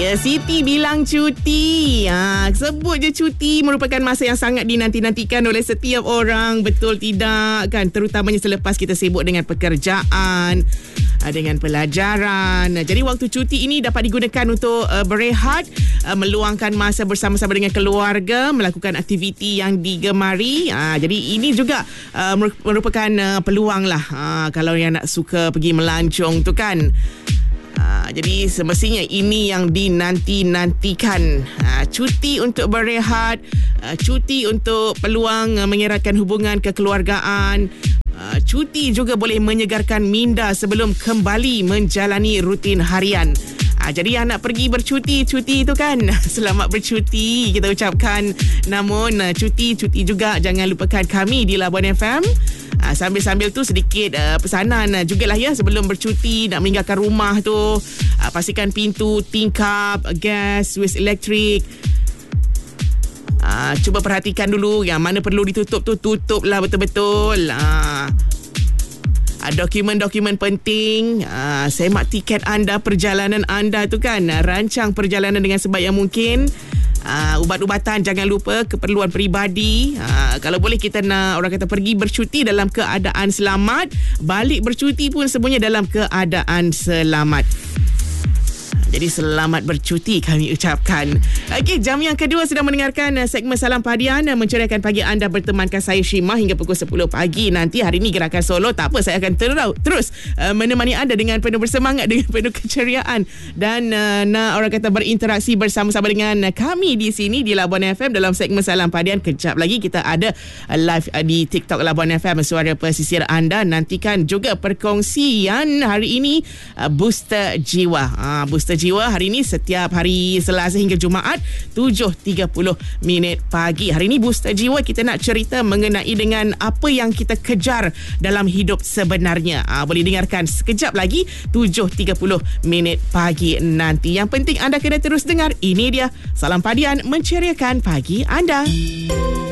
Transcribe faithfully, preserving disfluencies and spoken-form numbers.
Ya, Siti bilang cuti. Ha, sebut je cuti merupakan masa yang sangat dinanti-nantikan oleh setiap orang. Betul tidak kan? Terutamanya selepas kita sibuk dengan pekerjaan, dengan pelajaran. Jadi waktu cuti ini dapat digunakan untuk uh, berehat, uh, meluangkan masa bersama-sama dengan keluarga, melakukan aktiviti yang digemari. Uh, jadi ini juga uh, merupakan uh, peluang lah uh, kalau yang nak suka pergi melancong tu kan. Uh, jadi semestinya ini yang dinanti-nantikan. Uh, cuti untuk berehat, uh, cuti untuk peluang uh, mengeratkan hubungan kekeluargaan. Uh, cuti juga boleh menyegarkan minda sebelum kembali menjalani rutin harian. Uh, jadi yang nak pergi bercuti, cuti itu kan, selamat bercuti kita ucapkan. Namun uh, cuti-cuti juga jangan lupakan kami di Labuan F M. Uh, sambil-sambil tu sedikit uh, pesanan uh, jugalah ya sebelum bercuti nak meninggalkan rumah tu. Uh, pastikan pintu, tingkap, gas, wis elektrik. Uh, cuba perhatikan dulu yang mana perlu ditutup tu, tutuplah betul-betul. Uh, uh, dokumen-dokumen penting, uh, semak tiket anda, perjalanan anda tu kan. Uh, rancang perjalanan dengan sebaik yang mungkin. Uh, ubat-ubatan jangan lupa, keperluan peribadi. Uh, kalau boleh kita nak orang kata pergi bercuti dalam keadaan selamat, balik bercuti pun semuanya dalam keadaan selamat. Jadi selamat bercuti kami ucapkan. Okey, jam yang kedua sedang mendengarkan uh, segmen Salam Padian uh, menceriakan pagi anda bertemankan saya Shima hingga pukul sepuluh pagi nanti. Hari ini Gerakan Solo, tak apa, saya akan terus, terus uh, menemani anda dengan penuh bersemangat, dengan penuh keceriaan dan uh, nak orang kata berinteraksi bersama-sama dengan uh, kami di sini di Labuan F M dalam segmen Salam Padian. Kejap lagi kita ada uh, live uh, di TikTok Labuan F M, suara pesisir anda. Nantikan juga perkongsian hari ini uh, Booster Jiwa. Uh, Booster Jiwa hari ini setiap hari Selasa hingga Jumaat tujuh tiga puluh minit pagi. Hari ini Booster Jiwa kita nak cerita mengenai dengan apa yang kita kejar dalam hidup sebenarnya. Aa, boleh dengarkan sekejap lagi tujuh tiga puluh minit pagi nanti. Yang penting anda kena terus dengar. Ini dia Salam Padian menceriakan pagi anda.